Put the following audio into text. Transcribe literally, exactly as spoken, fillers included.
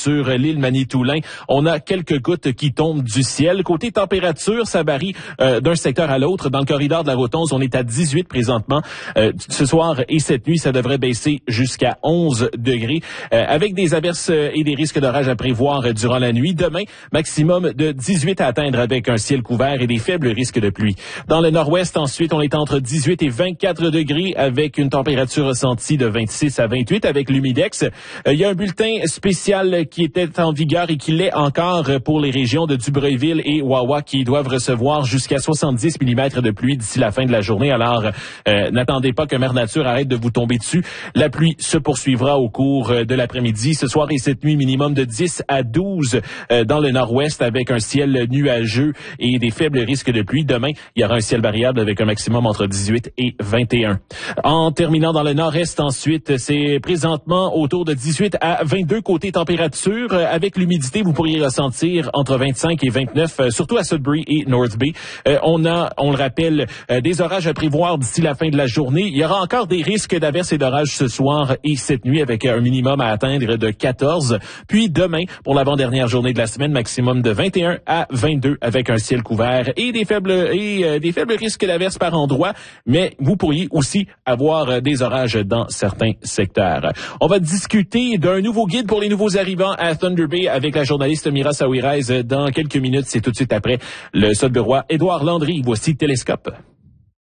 sur l'île Manitoulin. On a quelques gouttes qui tombent du ciel. Côté température, ça varie euh, d'un secteur à l'autre. Dans le corridor de la route onze, on est à dix-huit présentement. Euh, ce soir et cette nuit, ça devrait baisser jusqu'à onze degrés, euh, avec des averses et des risques d'orage à prévoir durant la nuit. Demain, maximum de dix-huit à atteindre avec un ciel couvert et des faibles risques de pluie. Dans le nord-ouest, ensuite, on est entre dix-huit et vingt-quatre degrés avec une température ressentie de vingt-six à vingt-huit avec l'humidex. Euh, il y a un bulletin spécial qui était en vigueur et qui l'est encore pour les régions de Dubreuilville et Wawa qui doivent recevoir jusqu'à soixante-dix millimètres de pluie d'ici la fin de la journée. Alors, euh, n'attendez pas que Mère Nature arrête de vous tomber dessus. La pluie se poursuivra au cours de l'après-midi. Ce soir et cette nuit, minimum de dix à douze euh, dans le nord-ouest avec un ciel nuageux et des faibles risques de pluie. Demain, il y aura un ciel variable avec un maximum entre dix-huit et vingt et un. En terminant dans le nord-est, ensuite, c'est présentement autour de dix-huit à vingt-deux côté température. Avec l'humidité, vous pourriez ressentir entre vingt-cinq et vingt-neuf, surtout à Sudbury et North Bay. Euh, on a, on le rappelle, euh, des orages à prévoir d'ici la fin de la journée. Il y aura encore des risques d'averses et d'orages ce soir et cette nuit avec un minimum à atteindre de quatorze. Puis demain, pour l'avant-dernière journée de la semaine, maximum de vingt et un à vingt-deux avec un ciel couvert et des faibles et euh, des faibles risques d'averses par endroit. Mais vous pourriez aussi avoir euh, des orages dans certains secteurs. On va discuter d'un nouveau guide pour les nouveaux arrivants à Thunder Bay avec la journaliste Mira Saouirez dans quelques minutes. C'est tout de suite après le Sudburois Édouard Landry. Voici Télescope.